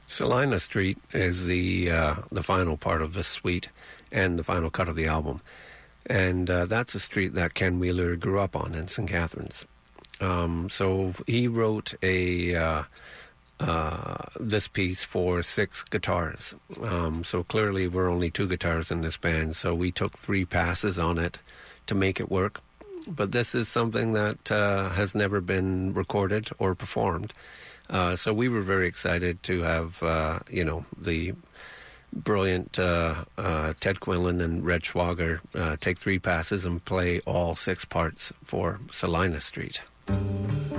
Salina Street is the final part of this suite and the final cut of the album. And that's a street that Ken Wheeler grew up on in St. Catharines. So he wrote this piece for 6 guitars. So clearly we're only 2 guitars in this band, so we took 3 passes on it to make it work. But this is something that has never been recorded or performed. So we were very excited to have, the brilliant Ted Quinlan and Red Schwager take 3 passes and play all 6 parts for Salina Street.